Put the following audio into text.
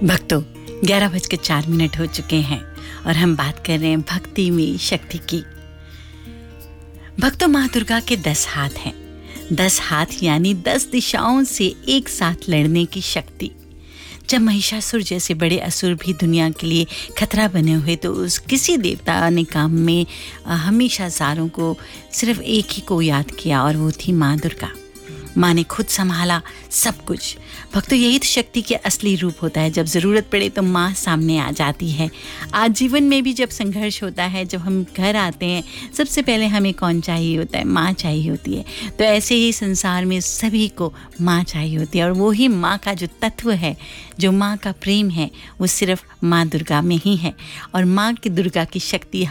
भक्तों 11:04 हो चुके हैं और हम बात कर रहे हैं भक्ति में शक्ति की। भक्तों, माँ दुर्गा के 10 हाथ हैं। 10 हाथ यानी 10 दिशाओं से एक साथ लड़ने की शक्ति। जब महिषासुर जैसे बड़े असुर भी दुनिया के लिए खतरा बने हुए तो उस किसी देवता ने काम में हमेशा सारों को सिर्फ एक ही को याद किया और वो थी माँ दुर्गा। माँ ने खुद संभाला सब कुछ। भक्तों, यही तो शक्ति के असली रूप होता है। जब ज़रूरत पड़े तो माँ सामने आ जाती है। आज जीवन में भी जब संघर्ष होता है, जब हम घर आते हैं, सबसे पहले हमें कौन चाहिए होता है? माँ चाहिए होती है। तो ऐसे ही संसार में सभी को माँ चाहिए होती है और वो ही माँ का जो तत्व है, जो माँ का प्रेम है, वो सिर्फ माँ दुर्गा में ही है। और माँ की दुर्गा की शक्ति